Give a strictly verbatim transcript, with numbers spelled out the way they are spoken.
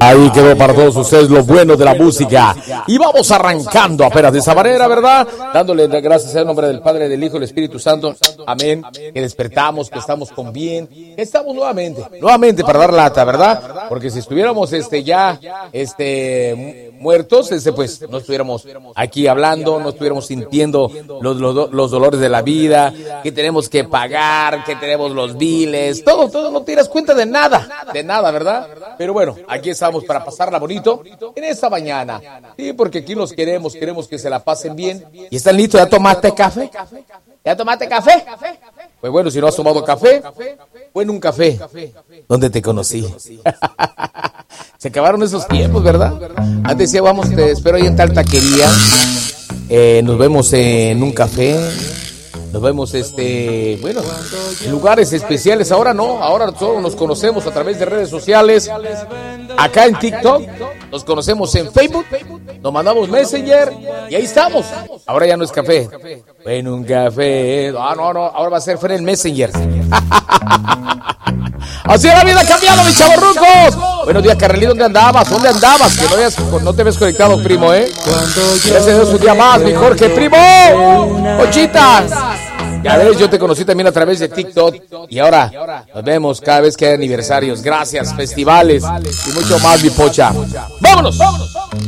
Ahí quedó para todos ustedes lo bueno de la música. Y vamos arrancando apenas de esa manera, ¿verdad? Dándole gracias al nombre del Padre, del Hijo y del Espíritu Santo. Amén. Que despertamos, que estamos con bien. Que estamos nuevamente, nuevamente para dar lata, ¿verdad? Porque si estuviéramos este ya este muertos, este pues no estuviéramos aquí hablando, no estuviéramos sintiendo los, los, los dolores de la vida, que tenemos que pagar, que tenemos los biles, todo, todo, no te das cuenta de nada, de nada, ¿verdad? Pero bueno, aquí estamos para pasarla bonito en esta mañana. Sí, porque aquí los queremos, queremos que se la pasen bien. ¿Y están listos? ¿Ya tomaste café? ¿Ya tomaste café? Pues bueno, si no has tomado café, fue en un café donde te conocí. Se acabaron esos tiempos, ¿verdad? Antes decía, vamos, te espero ahí en tal taquería. Eh, nos vemos en un café. Nos vemos, este, bueno, en lugares especiales. Ahora no, ahora solo nos conocemos a través de redes sociales. Acá en TikTok, nos conocemos en Facebook, nos mandamos Messenger y ahí estamos. Ahora ya no es café. En un café. Ah, no, no, ahora va a ser fuera en Messenger. Así la vida ha cambiado, mis chavorrucos. Buenos días, Carlito, ¿dónde andabas? ¿Dónde andabas? Que no, habías, no te ves conectado, primo, ¿eh? Gracias a Dios, un día más, mi Jorge, primo. Ochitas. Ya ves, yo te conocí también a través de TikTok y ahora nos vemos cada vez que hay aniversarios. Gracias, festivales y mucho más, mi pocha. ¡Vámonos!